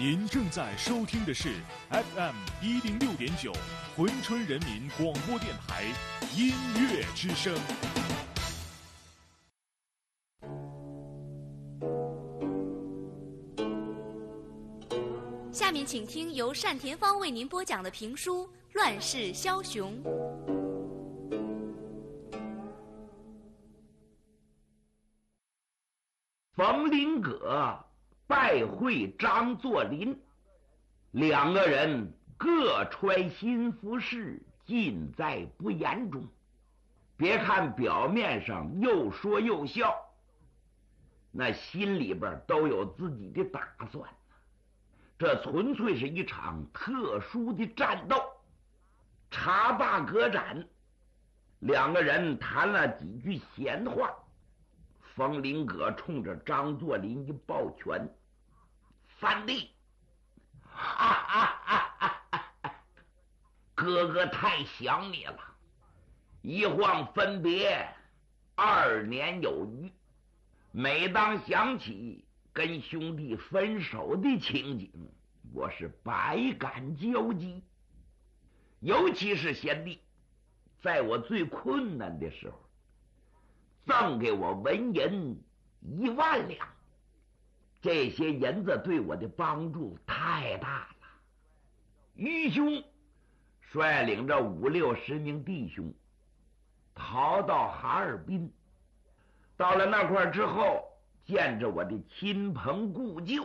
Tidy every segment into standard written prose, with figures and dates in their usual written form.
您正在收听的是 FM 106.9珲春人民广播电台音乐之声。 下面请听由单田芳为您播讲的评书《乱世枭雄》。 冯麟葛拜会张作霖，两个人各揣心腹事，尽在不言中。别看表面上又说又笑，那心里边都有自己的打算。这纯粹是一场特殊的战斗。茶罢歌盏，两个人谈了几句闲话。冯麟葛冲着张作霖一抱拳：“三弟，哥哥太想你了，一晃分别2年有余，每当想起跟兄弟分手的情景，我是百感交集。尤其是贤弟在我最困难的时候赠给我文银1万两，这些银子对我的帮助太大了。愚兄率领着50-60名弟兄逃到哈尔滨，到了那块之后，见着我的亲朋故旧，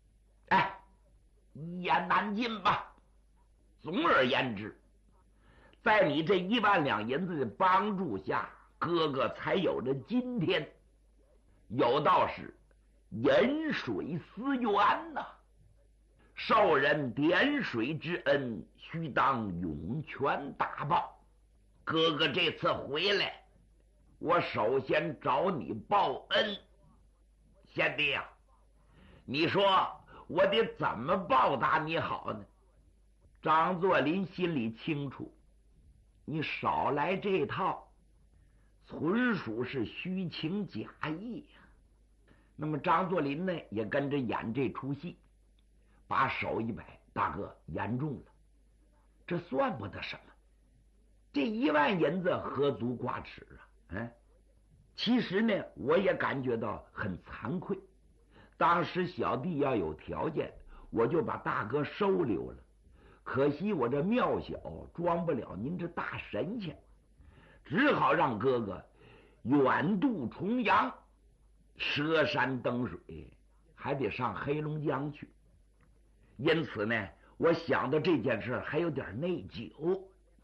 一言难尽吧。总而言之，在你这1万两银子的帮助下，哥哥才有着今天。有道是饮水思源呐，受人点水之恩，须当涌泉大报。哥哥这次回来，我首先找你报恩。贤弟啊，你说我得怎么报答你好呢？张作霖心里清楚，你少来这套，纯属是虚情假意呀。那么张作霖呢，也跟着演这出戏，把手一摆：“大哥，言重了，这算不得什么，这1万银子何足挂齿啊！”其实呢，我也感觉到很惭愧。当时小弟要有条件，我就把大哥收留了。可惜我这庙小，装不了您这大神仙，只好让哥哥远渡重洋，涉山登水，还得上黑龙江去。因此呢，我想到这件事还有点内疚。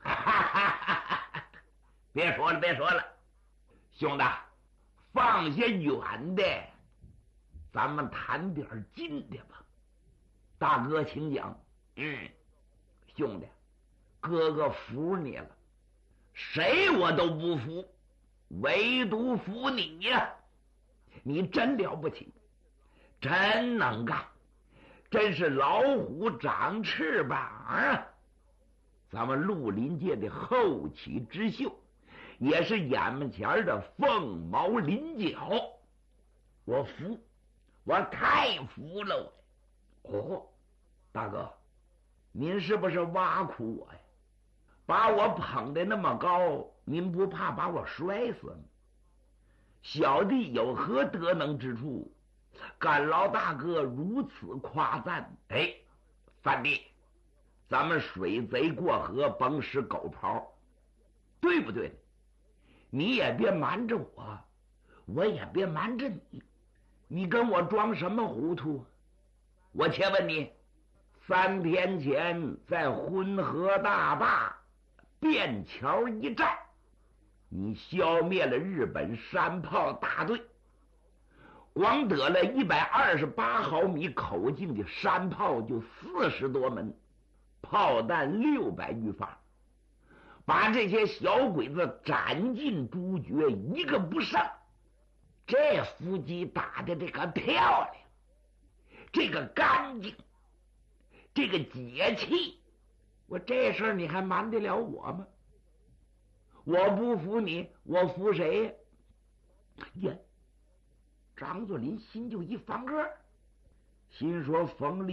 别说了，别说了，兄弟，放下远的，咱们谈点近的吧。大哥请讲。兄弟，哥哥服你了，谁我都不服，唯独服你呀！你真了不起，真能干，真是老虎长翅膀啊！咱们绿林界的后起之秀，也是眼前的凤毛麟角。我服，我太服了我。大哥，您是不是挖苦我呀？把我捧得那么高，您不怕把我摔死吗？小弟有何德能之处，感劳大哥如此夸赞。三弟，咱们水贼过河，甭使狗刨，对不对？你也别瞒着我，我也别瞒着你，你跟我装什么糊涂？我且问你，3天前在浑河大坝便桥一战，你消灭了日本山炮大队，光得了128毫米口径的山炮就40多门，炮弹600余发，把这些小鬼子斩尽诛绝，一个不剩。这伏击打的这个漂亮，这个干净，这个解气，我这事儿你还瞒得了我吗？我不服你，我服谁呀？张作霖心就一翻个，心说冯